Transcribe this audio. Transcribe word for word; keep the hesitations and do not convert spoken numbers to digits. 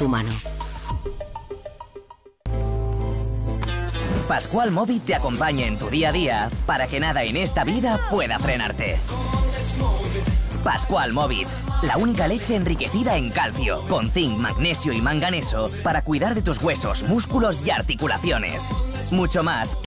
tu mano. Pascual Móvil te acompaña en tu día a día para que nada en esta vida pueda frenarte. Pascual Móvil, la única leche enriquecida en calcio, con zinc, magnesio y manganeso para cuidar de tus huesos, músculos y articulaciones. Mucho más